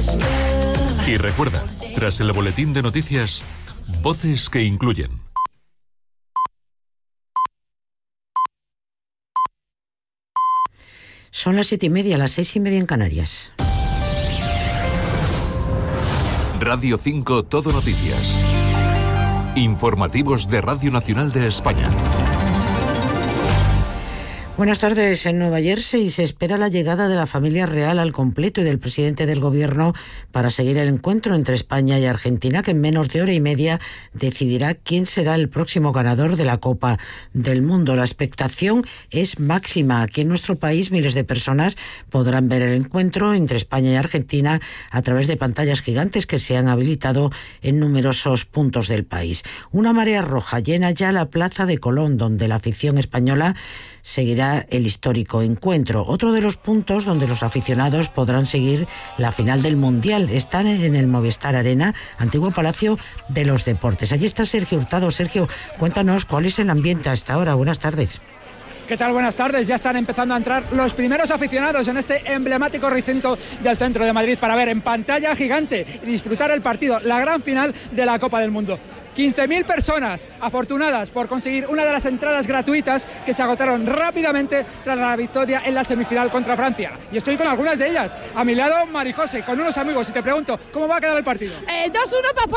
Y recuerda, tras el boletín de noticias, voces que incluyen. Son las 7:30, las 6:30 en Canarias. Radio 5 Todo Noticias. Informativos de Radio Nacional de España. Buenas tardes. En Nueva Jersey se espera la llegada de la familia real al completo y del presidente del gobierno para seguir el encuentro entre España y Argentina, que en menos de hora y media decidirá quién será el próximo ganador de la Copa del Mundo. La expectación es máxima. Aquí en nuestro país miles de personas podrán ver el encuentro entre España y Argentina a través de pantallas gigantes que se han habilitado en numerosos puntos del país. Una marea roja llena ya la Plaza de Colón, donde la afición española seguirá el histórico encuentro. Otro de los puntos donde los aficionados podrán seguir la final del Mundial está en el Movistar Arena, antiguo Palacio de los Deportes. Allí está Sergio Hurtado. Sergio, cuéntanos cuál es el ambiente a esta hora. Buenas tardes. ¿Qué tal? Buenas tardes. Ya están empezando a entrar los primeros aficionados en este emblemático recinto del centro de Madrid para ver en pantalla gigante y disfrutar el partido, la gran final de la Copa del Mundo. 15.000 personas afortunadas por conseguir una de las entradas gratuitas que se agotaron rápidamente tras la victoria en la semifinal contra Francia. Y estoy con algunas de ellas. A mi lado, Marijose, con unos amigos, y te pregunto, ¿cómo va a quedar el partido? 2-1 papá.